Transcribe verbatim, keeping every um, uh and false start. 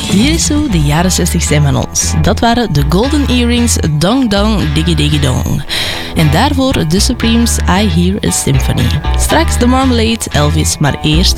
Hier is zo de jaren zestig zijn van ons. Dat waren de Golden Earrings, Dong Dong Diggy Diggy Dong. En daarvoor The Supremes, I Hear a Symphony. Straks de Marmalade, Elvis, maar eerst